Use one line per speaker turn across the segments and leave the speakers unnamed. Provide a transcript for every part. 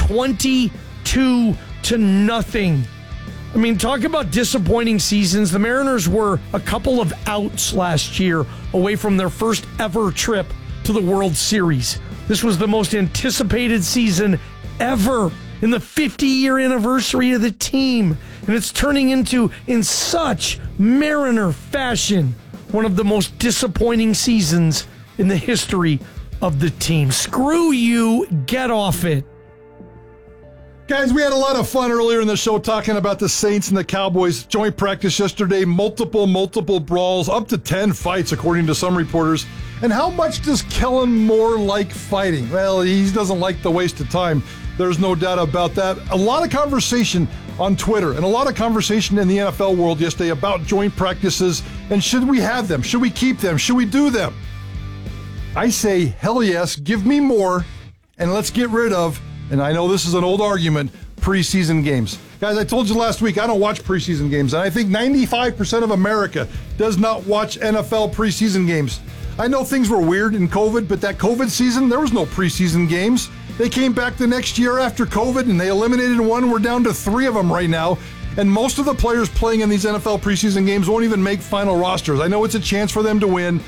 22-0. I mean, talk about disappointing seasons. The Mariners were a couple of outs last year away from their first ever trip to the World Series. This was the most anticipated season ever in the 50-year anniversary of the team. And it's turning into, in such Mariner fashion, one of the most disappointing seasons in the history of the team. Screw you, get off it.
Guys, we had a lot of fun earlier in the show talking about the Saints and the Cowboys. Joint practice yesterday, multiple brawls, up to 10 fights, according to some reporters. And how much does Kellen Moore like fighting? Well, he doesn't like the waste of time. There's no doubt about that. A lot of conversation on Twitter and a lot of conversation in the NFL world yesterday about joint practices and should we have them? Should we keep them? Should we do them? I say, hell yes, give me more, and let's get rid of, and I know this is an old argument, preseason games. Guys, I told you last week, I don't watch preseason games, and I think 95% of America does not watch NFL preseason games. I know things were weird in COVID, but that COVID season, there was no preseason games. They came back the next year after COVID, and they eliminated one. We're down to 3 of them right now, and most of the players playing in these NFL preseason games won't even make final rosters. I know it's a chance for them to win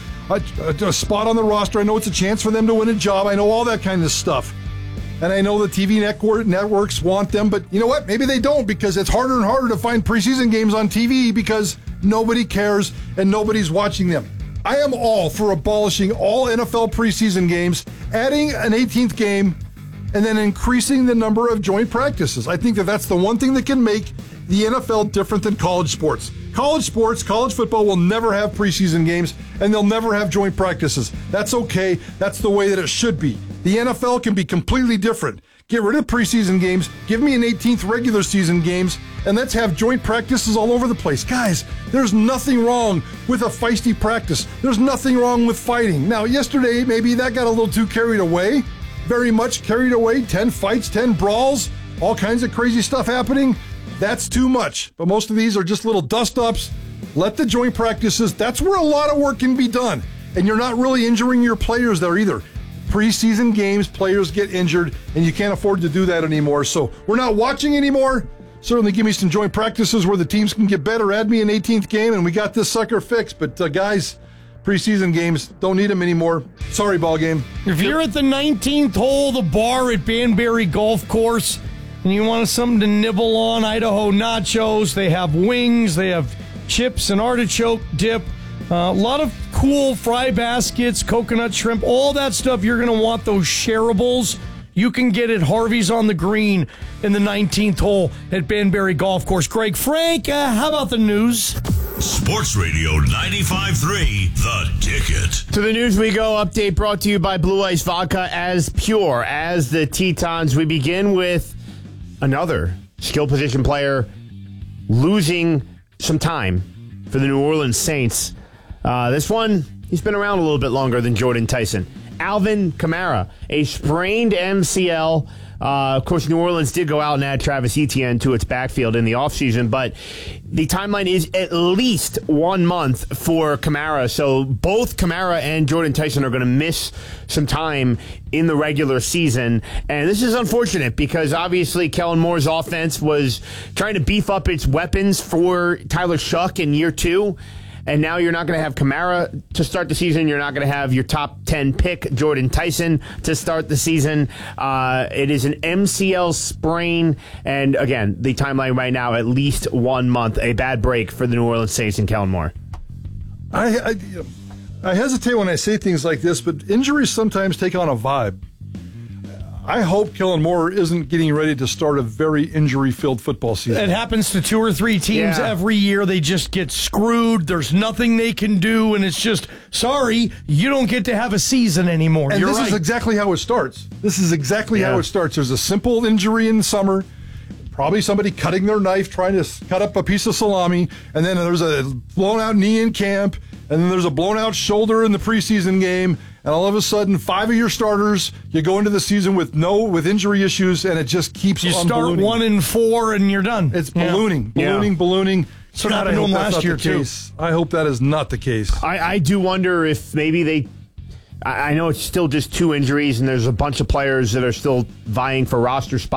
a spot on the roster. I know it's a chance for them to win a job. I know all that kind of stuff. And I know the TV networks want them, but you know what? Maybe they don't, because it's harder and harder to find preseason games on TV because nobody cares and nobody's watching them. I am all for abolishing all NFL preseason games, adding an 18th game, and then increasing the number of joint practices. I think that that's the one thing that can make the NFL different than college sports. College sports, college football will never have preseason games, and they'll never have joint practices. That's okay. That's the way that it should be. The NFL can be completely different. Get rid of preseason games, give me an 18th regular season games, and let's have joint practices all over the place. Guys, there's nothing wrong with a feisty practice. There's nothing wrong with fighting. Now, yesterday, maybe that got a little too carried away. Very much carried away. 10 fights, 10 brawls, all kinds of crazy stuff happening. That's too much. But most of these are just little dust-ups. Let the joint practices, that's where a lot of work can be done. And you're not really injuring your players there either. Preseason games, players get injured, and you can't afford to do that anymore. So we're not watching anymore. Certainly give me some joint practices where the teams can get better. Add me an 18th game, and we got this sucker fixed. But guys, preseason games, don't need them anymore. Sorry, ball game.
If you're at the 19th hole, the bar at Banbury Golf Course, and you want something to nibble on, Idaho nachos, they have wings, they have chips and artichoke dip. A lot of cool fry baskets, coconut shrimp, all that stuff. You're going to want those shareables. You can get it Harvey's on the green in the 19th hole at Banbury Golf Course. Greg Frank, how about the news?
Sports Radio 95.3, The Ticket.
To the news we go. Update brought to you by Blue Ice Vodka, as pure as the Tetons. We begin with another skill position player losing some time for the New Orleans Saints. This one, he's been around a little bit longer than Jordan Tyson. Alvin Kamara, a sprained MCL. Of course, New Orleans did go out and add Travis Etienne to its backfield in the offseason, but the timeline is at least 1 month for Kamara. So both Kamara and Jordan Tyson are going to miss some time in the regular season. And this is unfortunate because obviously Kellen Moore's offense was trying to beef up its weapons for Tyler Shuck in year 2. And now you're not going to have Kamara to start the season. You're not going to have your top 10 pick, Jordan Tyson, to start the season. It is an MCL sprain. And again, the timeline right now, at least 1 month. A bad break for the New Orleans Saints and Kellen Moore.
I hesitate when I say things like this, but injuries sometimes take on a vibe. I hope Kellen Moore isn't getting ready to start a very injury-filled football season.
It happens to 2 or 3 teams every year. They just get screwed. There's nothing they can do, and it's just, sorry, you don't get to have a season anymore.
And this is exactly how it starts. This is exactly how it starts. There's a simple injury in the summer, probably somebody cutting their knife, trying to cut up a piece of salami, and then there's a blown-out knee in camp, and then there's a blown-out shoulder in the preseason game, and all of a sudden, 5 of your starters, you go into the season with injury issues, and it just keeps on ballooning.
You start 1-4, and you're done.
It's ballooning.
So happened to him last year, too.
I hope that is not the case.
I do wonder if maybe I know it's still just 2 injuries, and there's a bunch of players that are still vying for roster spots.